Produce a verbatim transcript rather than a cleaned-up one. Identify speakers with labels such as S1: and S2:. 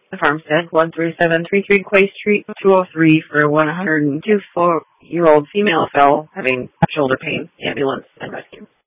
S1: The Farmstead, one three seven three three Quay Street, two oh three, for a one hundred two-year-old female fell having shoulder pain. Ambulance and rescue.